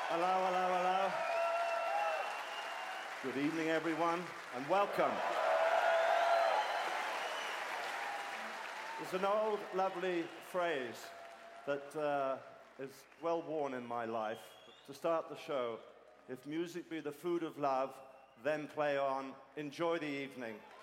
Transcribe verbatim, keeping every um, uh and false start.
Hello, hello, hello. Good evening, everyone, and welcome. There's an old, lovely phrase that uh, is well worn in my life. To start the show, if music be the food of love, then play on, enjoy the evening.